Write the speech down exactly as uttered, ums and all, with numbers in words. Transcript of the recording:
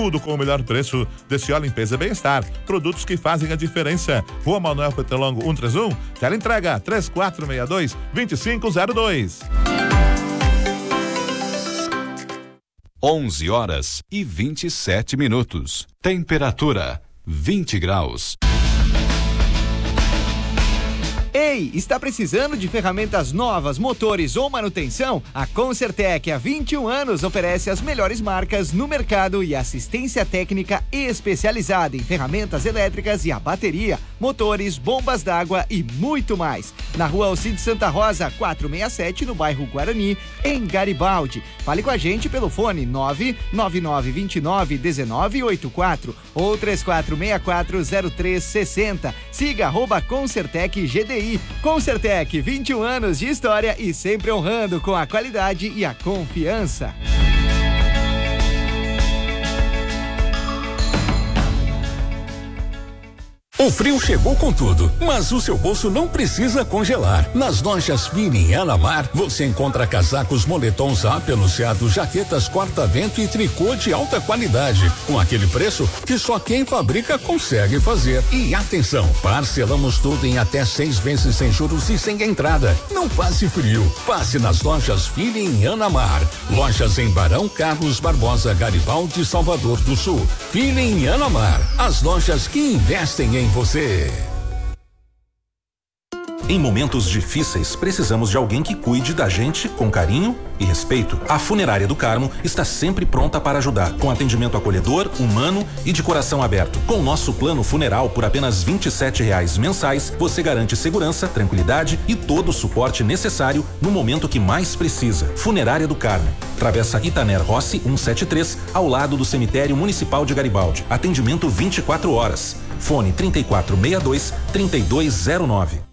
Tudo com o melhor preço. Desciol Limpeza e Bem-Estar. Produtos que fazem a diferença. Rua Manuel Petrolongo cento e trinta e um. Tela entrega três quatro seis dois, dois cinco zero dois. onze horas e vinte e sete minutos. Temperatura vinte graus. Ei, está precisando de ferramentas novas, motores ou manutenção? A Concertec, há vinte e um anos, oferece as melhores marcas no mercado e assistência técnica especializada em ferramentas elétricas e a bateria, motores, bombas d'água e muito mais. Na Rua Alcide Santa Rosa, quatrocentos e sessenta e sete, no bairro Guarani, em Garibaldi. Fale com a gente pelo fone nove nove nove dois nove um nove oito quatro ou três quatro seis quatro zero três seis zero. Siga arroba Concertec G D I. Concertec, vinte e um anos de história e sempre honrando com a qualidade e a confiança. O frio chegou com tudo, mas o seu bolso não precisa congelar. Nas lojas Fini em Anamar, você encontra casacos, moletons apeluciados, jaquetas corta-vento e tricô de alta qualidade, com aquele preço que só quem fabrica consegue fazer. E atenção, parcelamos tudo em até seis vezes sem juros e sem entrada. Não passe frio, passe nas lojas Fini em Anamar. Lojas em Barão, Carlos Barbosa, Garibaldi, Salvador do Sul. Fini em Anamar, as lojas que investem em você. Em momentos difíceis, precisamos de alguém que cuide da gente com carinho e respeito. A Funerária do Carmo está sempre pronta para ajudar, com atendimento acolhedor, humano e de coração aberto. Com nosso plano funeral por apenas vinte e sete reais mensais, você garante segurança, tranquilidade e todo o suporte necessário no momento que mais precisa. Funerária do Carmo, Travessa Itaner Rossi cento e setenta e três, ao lado do Cemitério Municipal de Garibaldi. Atendimento vinte e quatro horas. Fone trinta e quatro sessenta e dois, trinta e dois zero nove.